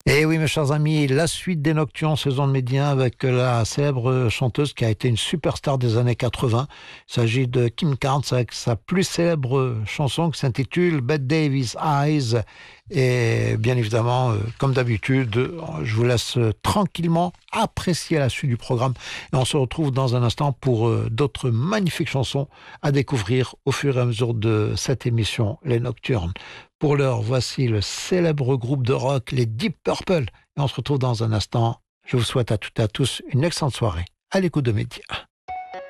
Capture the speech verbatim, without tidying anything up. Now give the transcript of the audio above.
Et oui, mes chers amis, la suite des Nocturnes saison de Médien avec la célèbre chanteuse qui a été une superstar des années quatre-vingts. Il s'agit de Kim Carnes avec sa plus célèbre chanson qui s'intitule Bette Davis Eyes. Et bien évidemment, euh, comme d'habitude, je vous laisse euh, tranquillement apprécier la suite du programme. Et on se retrouve dans un instant pour euh, d'autres magnifiques chansons à découvrir au fur et à mesure de cette émission, Les Nocturnes. Pour l'heure, voici le célèbre groupe de rock, les Deep Purple. Et on se retrouve dans un instant. Je vous souhaite à toutes et à tous une excellente soirée à l'écoute de Média.